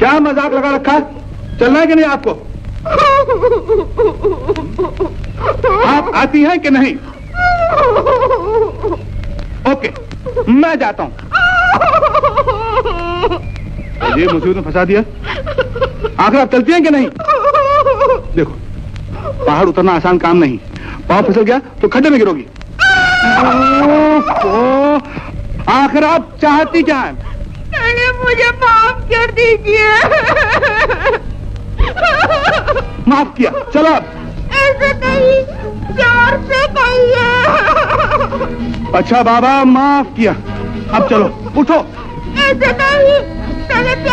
क्या मजाक लगा रखा है? चलना है कि नहीं आपको? आप आती हैं कि नहीं? ओके, मैं जाता हूं। ये मुसीबत में फंसा दिया। आखिर आप चलती हैं कि नहीं? देखो, पहाड़ उतरना आसान काम नहीं। पाँव फिसल गया तो खड्डे में गिरोगी। आखिर आप चाहती क्या हैं? अरे मुझे माफ कर दीजिए। माफ किया, चलो अब। ऐसे नहीं, प्यार से कहिए। अच्छा बाबा, माफ किया। अब चलो, उठो। ऐसे नहीं,